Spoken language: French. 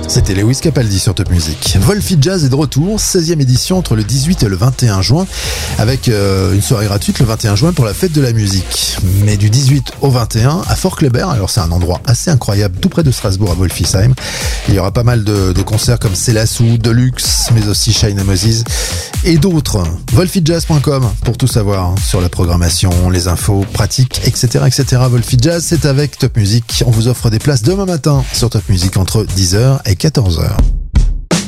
C'était Lewis Capaldi sur Top Music. Wolfie Jazz est de retour, 16e édition entre le 18 et le 21 juin, avec une soirée gratuite le 21 juin pour la fête de la musique. Mais du 18 au 21 à Fort-Clébert, alors c'est un endroit assez incroyable, tout près de Strasbourg à Wolfisheim. Il y aura pas mal de concerts comme Célassou, Deluxe, mais aussi Shine Moses et d'autres. wolfiejazz.com pour tout savoir sur la programmation, les infos pratiques, etc. etc. Wolfie Jazz, c'est avec Top Music. On vous offre des places demain matin sur Top Music entre 10h et 14h.